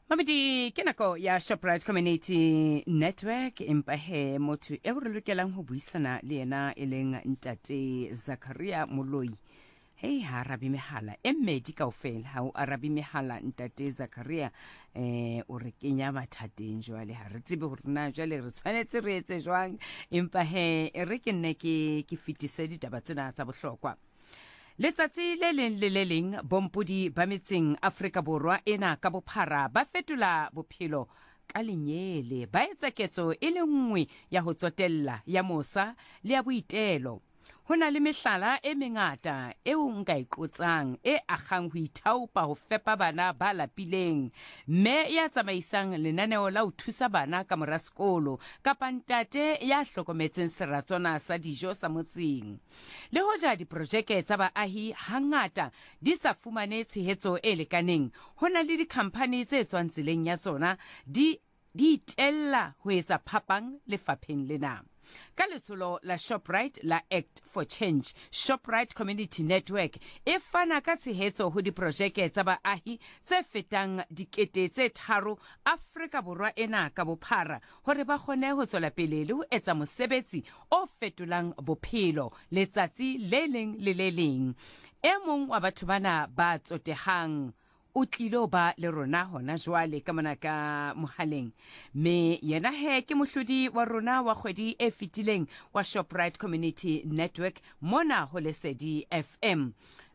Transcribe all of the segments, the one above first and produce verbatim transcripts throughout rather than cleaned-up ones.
Mamedi ke nako ya Shoprite Community Network empa he motho e re lokelang ho buisana le yena e leng Ntate Zakaria Moloi. Hey ha arabi mehala e mmedi kaofela ha o arabi mehala Ntate Zakaria eh o re kenya mathateng jwale ha re tsebe hore na jwale re tshwanetse re etse jwang empa he re ke nne ke ke fitise ditaba tsena tsa bohlokwa. Letsatsi le leng le le leng bompudi ba metseng Afrika Borwa ena ka bophara ba fetola bophelo ka lenyele ba etsa ketso e le nngwe ya ho tsotella ya mosa le ya boitelo. Hona le mehlala e mengata eo nka iqotsang e akgang ho ithaopa ho fepa bana ba lapileng mme ya tsamaisang lenaneo la ho thusa bana ka mora sekolo kapa ntate ya hlokometseng seratswana sa dijo sa motseng. Le hoja diprojeke tsa baahi hangata di sa fumane tshehetso e lekaneng, hona le dikhampani tse tswang tseleng ya tsona di di itella ho etsa phapang lefapheng lena. Ka letsholo la Shoprite la Act for Change, Shoprite Community Network e fana ka tshehetso ho diprojeke tsa baahi tse fetang dikete tse tharo Afrika Borwa ena ka bophara hore ba kgone ho tswela pele le ho etsa mosebetsi o fetolang bophelo letsatsi le leng le le leng. E mong wa batho bana ba tsotehang o tlilo ba le rona hona jwale ka mona ka mohaleng me yena he ke mohlodi wa rona wa kgwedi e fetileng wa Shoprite Community Network mona ho Lesedi F M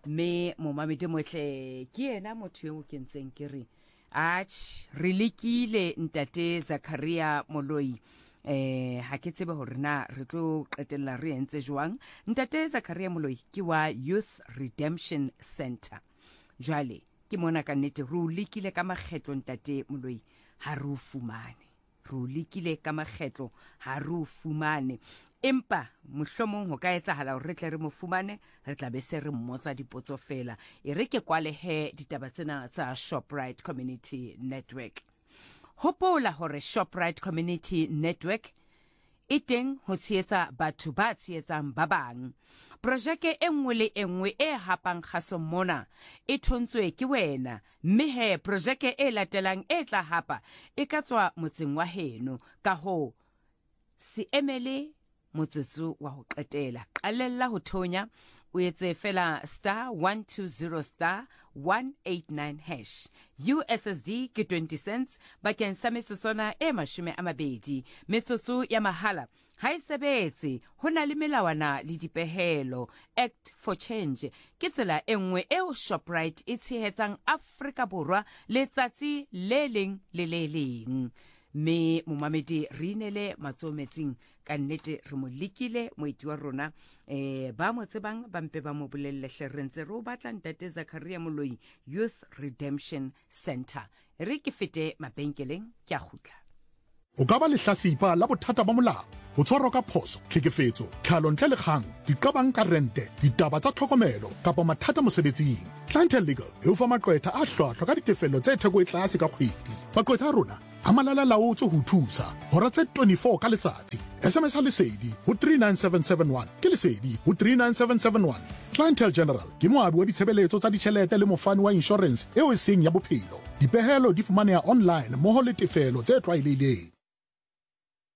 me momamedi motle ke yena motho yo ke ntseng ke re ach re lekile Ntate Zakaria Moloi. Eh ha ke tsebe hore na re tlo qetella re entse jwang. Ntate Zakaria Moloi ke wa Youth Redemption Center. Jwale ke mona ka nnete ro lekile ka makgetlo Ntate Moloi ha ro fumane ro lekile ka makgetlo ha ro fumane empa mohlomong ho ka etsahala hore re tle re mo fumane re tla be se re mmotsa dipotso fela e re ke kwale he ditaba tsena tsa Shoprite Community Network. Hopola hore Shoprite Community Network e teng ho tshehetsa batho ba tshehetsang ba bang. Projeke e nngwe le e nngwe e hapang kgaso mona e thontswe ke wena mme he projeke e latelang e tla hapa e ka tswa motseng wa heno ka ho se emele motsotso wa ho qetela qalella ho thonya o etse fela star one two zero star one eight nine hash U S S D ke twenty cents bakeng sa mesosona e mashome a mabedi metsotso ya mahala ha isebetse hona le melawana le dipehelo. Act for Change ke tsela e nngwe eo Shoprite e tshehetsang Afrika Borwa letsatsi le leng le le leng me momamedi re inele matsometsing ka nnete re mo lekile moeti wa rona eh ba mo tsebang ba mpe ba mo bolelle hlerentse ro batla Ntate Zakaria Moloi Youth Redemption Center re ke fete mabenkeleng ke a khutla. O ka ba le hlasipa la bothata ba molao ho tshwarwa ka phoso tlhekefetso tlhalo ntle le kgang diqabang ka rente ditaba tsa tlhokomelo kapa mathata mosebetsing. Clientele Legal e o fa maqwetha a hlwahlwa ka ditefelo tse theko e tlase ka kgwedi. Maqwetha a rona a malala laotse ho thusa hora tse twenty-four ka letsatsi. S M S ha Lesedi ho three nine seven seven one ke Lesedi ho three nine seven seven one. Clientele General ke moabi wa ditshebeletso tsa ditjhelete le mofani wa insurance eo e seng ya bophelo. Dipehelo di fumaneha online moho le tefelo tse tlwaelehileng.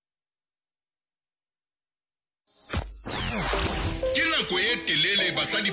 Ke nako e telele basadi